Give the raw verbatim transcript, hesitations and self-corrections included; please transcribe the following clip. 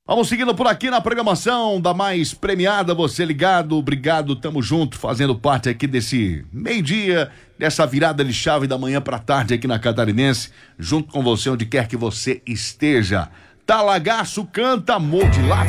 Vamos seguindo por aqui na programação da mais premiada, você ligado, obrigado, tamo junto, fazendo parte aqui desse meio-dia, dessa virada de chave da manhã pra tarde aqui na Catarinense, junto com você onde quer que você esteja. Talagaço canta, amor de lá.